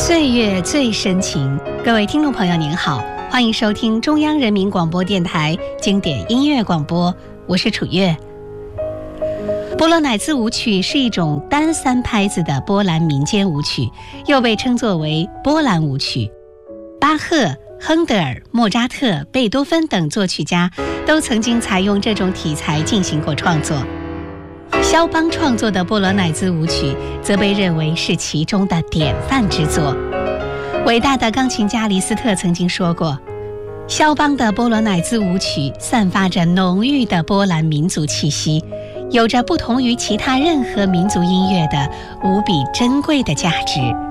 岁月最深情，各位听众朋友您好，欢迎收听中央人民广播电台经典音乐广播，我是楚月。波罗乃兹舞曲是一种单三拍子的波兰民间舞曲，又被称作为波兰舞曲。巴赫、亨德尔、莫扎特、贝多芬等作曲家都曾经采用这种题材进行过创作。肖邦创作的波罗乃兹舞曲则被认为是其中的典范之作。伟大的钢琴家李斯特曾经说过，肖邦的波罗乃兹舞曲散发着浓郁的波兰民族气息，有着不同于其他任何民族音乐的无比珍贵的价值。